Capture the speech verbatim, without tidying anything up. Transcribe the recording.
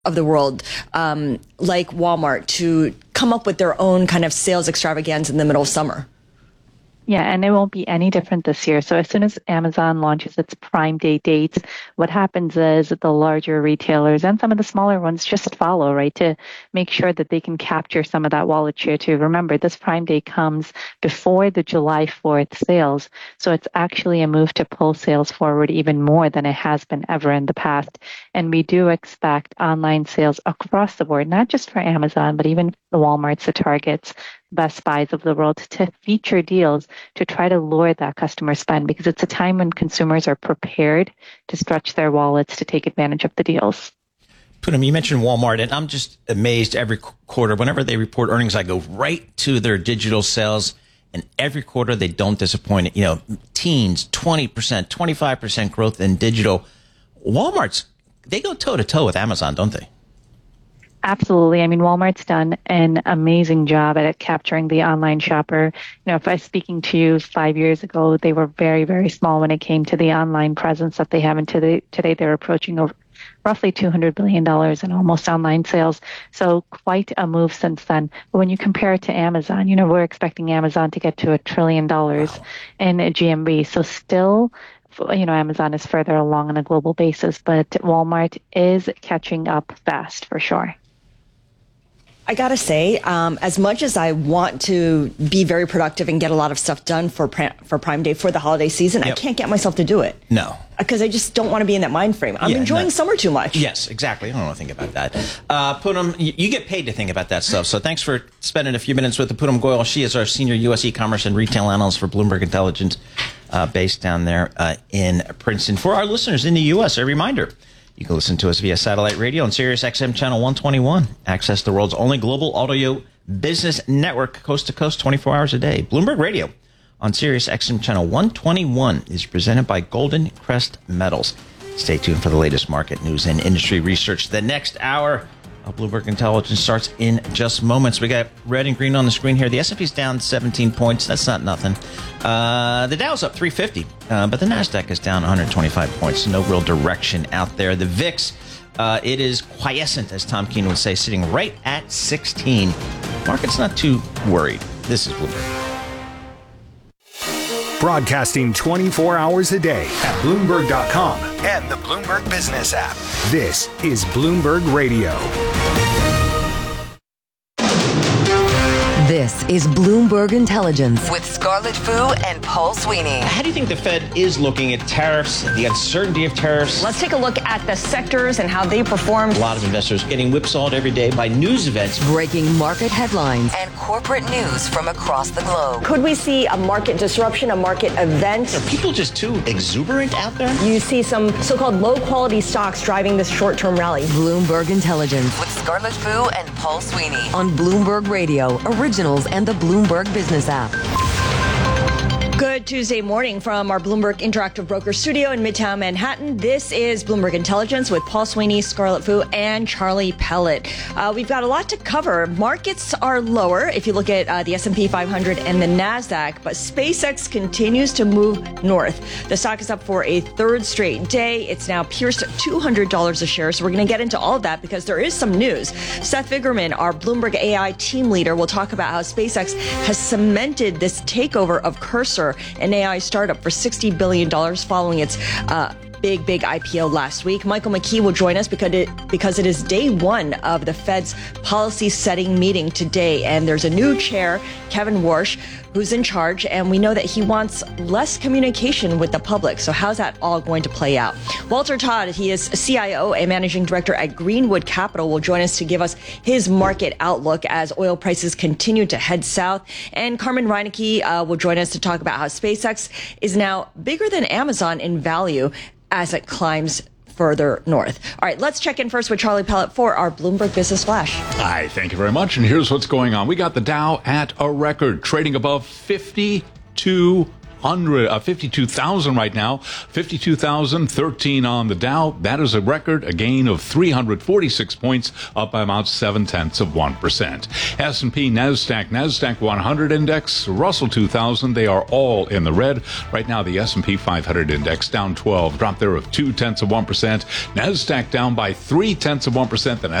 of the world, um, like Walmart, to come up with their own kind of sales extravaganza in the middle of summer. Yeah, and it won't be any different this year. So as soon as Amazon launches its Prime Day dates, what happens is that the larger retailers and some of the smaller ones just follow, right, to make sure that they can capture some of that wallet share too. Remember, this Prime Day comes before the July fourth sales, so it's actually a move to pull sales forward even more than it has been ever in the past. And we do expect online sales across the board, not just for Amazon, but even the Walmarts, the Targets, Best Buys of the world, to feature deals to try to lure that customer spend, because it's a time when consumers are prepared to stretch their wallets to take advantage of the deals. Poonam, you mentioned Walmart, and I'm just amazed every quarter. Whenever they report earnings, I go right to their digital sales, and every quarter they don't disappoint. You know, teens, twenty percent, twenty-five percent growth in digital. Walmart's, they go toe-to-toe with Amazon, don't they? Absolutely. I mean, Walmart's done an amazing job at capturing the online shopper. You know, if I was speaking to you five years ago, they were very, very small when it came to the online presence that they have. And today, today they're approaching over roughly two hundred billion dollars in almost online sales. So quite a move since then. But when you compare it to Amazon, you know, we're expecting Amazon to get to a trillion dollars wow. in G M V. So still, you know, Amazon is further along on a global basis, but Walmart is catching up fast for sure. I gotta say, um, as much as I want to be very productive and get a lot of stuff done for for Prime Day for the holiday season, yep. I can't get myself to do it. No. Because I just don't want to be in that mind frame. I'm yeah, enjoying no. summer too much. Yes, exactly. I don't want to think about that. Uh, Poonam, you, you get paid to think about that stuff. So thanks for spending a few minutes with the Poonam Goyal. She is our senior U S e-commerce and retail analyst for Bloomberg Intelligence, uh, based down there uh, in Princeton. For our listeners in the U S, a reminder. You can listen to us via satellite radio on Sirius X M channel one twenty-one. Access the world's only global audio business network, coast to coast, twenty-four hours a day. Bloomberg Radio on Sirius X M channel one twenty-one is presented by Golden Crest Metals. Stay tuned for the latest market news and industry research. The next hour of Bloomberg Intelligence starts in just moments. We got red and green on the screen here. The S and P's down seventeen points. That's not nothing. Uh, the Dow's up three fifty, uh, but the NASDAQ is down one hundred twenty-five points. No real direction out there. The V I X, uh, it is quiescent, as Tom Keene would say, sitting right at sixteen. Market's not too worried. This is Bloomberg. Broadcasting twenty-four hours a day at Bloomberg dot com and the Bloomberg Business app. This is Bloomberg Radio. This is Bloomberg Intelligence with Scarlett Fu and Paul Sweeney. How do you think the Fed is looking at tariffs, the uncertainty of tariffs? Let's take a look at the sectors and how they performed. A lot of investors getting whipsawed every day by news events. Breaking market headlines and corporate news from across the globe. Could we see a market disruption, a market event? Are people just too exuberant out there? You see some so-called low-quality stocks driving this short-term rally. Bloomberg Intelligence with Scarlett Fu and Paul Sweeney on Bloomberg Radio, originals and the Bloomberg Business app. Good Tuesday morning from our Bloomberg Interactive Broker studio in Midtown Manhattan. This is Bloomberg Intelligence with Paul Sweeney, Scarlett Fu, and Charlie Pellet. Uh, we've got a lot to cover. Markets are lower if you look at uh, the S and P five hundred and the NASDAQ, but SpaceX continues to move north. The stock is up for a third straight day. It's now pierced two hundred dollars a share, so we're going to get into all of that because there is some news. Seth Vigerman, our Bloomberg A I team leader, will talk about how SpaceX has cemented this takeover of Cursor, an A I startup, for sixty billion dollars following its uh, big, big I P O last week. Michael McKee will join us because it, because it is day one of the Fed's policy setting meeting today. And there's a new chair, Kevin Warsh, who's in charge. And we know that he wants less communication with the public. So how's that all going to play out? Walter Todd, he is C I O and managing director at Greenwood Capital, will join us to give us his market outlook as oil prices continue to head south. And Carmen Reinecke uh, will join us to talk about how SpaceX is now bigger than Amazon in value as it climbs further north. All right, let's check in first with Charlie Pellet for our Bloomberg Business Flash. Hi, thank you very much. And here's what's going on. We got the Dow at a record, trading above fifty-two hundred, uh, fifty-two thousand right now, fifty-two thousand thirteen on the Dow. That is a record, a gain of three hundred forty-six points, up by about seven tenths of one percent. S and P, NASDAQ, NASDAQ one hundred index, Russell two thousand, they are all in the red. Right now, the S and P five hundred index down twelve, drop there of two tenths of one percent. NASDAQ down by three tenths of one percent. The